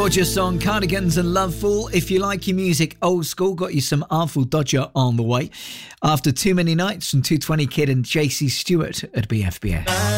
Gorgeous song, Cardigans and Loveful. If you like your music old school, got you some Artful Dodger on the way. After Too Many Nights from 220 Kid and JC Stewart at BFBS.